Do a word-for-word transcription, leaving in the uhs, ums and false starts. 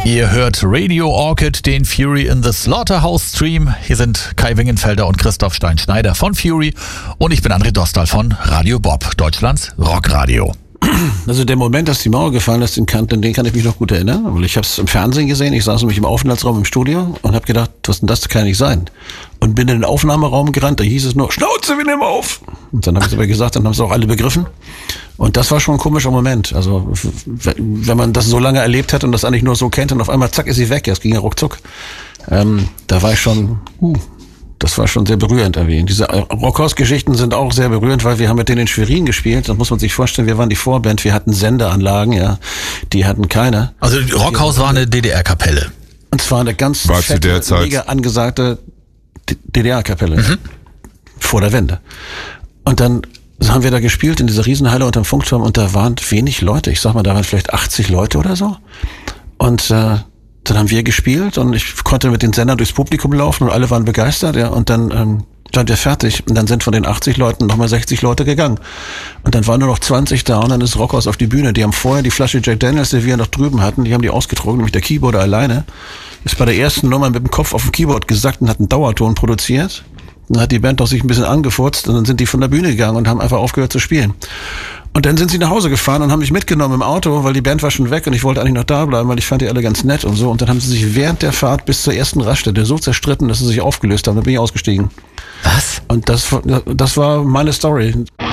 Ihr hört Radio Orchid, den Fury in the Slaughterhouse Stream. Hier sind Kai Wingenfelder und Christoph Stein-Schneider von Fury und ich bin André Dostal von Radio Bob, Deutschlands Rockradio. Also der Moment, dass die Mauer gefallen ist, den kann, den kann ich mich noch gut erinnern, weil ich habe es im Fernsehen gesehen, ich saß nämlich im Aufenthaltsraum im Studio und habe gedacht, was denn das, das kann nicht sein. Und bin in den Aufnahmeraum gerannt, da hieß es nur, Schnauze, wir nehmen auf. Und dann habe ich es aber gesagt, dann haben es auch alle begriffen. Und das war schon ein komischer Moment. Also wenn man das so lange erlebt hat und das eigentlich nur so kennt und auf einmal zack ist sie weg, das ging ja ruckzuck. Ähm, da war ich schon... Uh, Das war schon sehr berührend erwähnt. Diese Rockhaus-Geschichten sind auch sehr berührend, weil wir haben mit denen in Schwerin gespielt. Das muss man sich vorstellen, wir waren die Vorband, wir hatten Sendeanlagen, ja, die hatten keine. Also Rockhaus war eine D D R-Kapelle. Und zwar eine ganz war fette, zu der Zeit mega angesagte D D R-Kapelle. Mhm. Vor der Wende. Und dann haben wir da gespielt in dieser Riesenhalle unterm Funkturm und da waren wenig Leute. Ich sag mal, da waren vielleicht achtzig Leute oder so. Und äh, dann haben wir gespielt und ich konnte mit den Sendern durchs Publikum laufen und alle waren begeistert, ja, und dann ähm, waren wir fertig und dann sind von den achtzig Leuten nochmal sechzig Leute gegangen und dann waren nur noch zwanzig da und dann ist Rockhaus auf die Bühne. Die haben vorher die Flasche Jack Daniels, die wir noch drüben hatten, die haben die ausgetrunken, nämlich der Keyboarder alleine ist bei der ersten Nummer mit dem Kopf auf dem Keyboard gesackt und hat einen Dauerton produziert. Dann hat die Band doch sich ein bisschen angefurzt und dann sind die von der Bühne gegangen und haben einfach aufgehört zu spielen. Und dann sind sie nach Hause gefahren und haben mich mitgenommen im Auto, weil die Band war schon weg und ich wollte eigentlich noch da bleiben, weil ich fand die alle ganz nett und so. Und dann haben sie sich während der Fahrt bis zur ersten Raststätte so zerstritten, dass sie sich aufgelöst haben. Da bin ich ausgestiegen. Was? Und das, das war meine Story.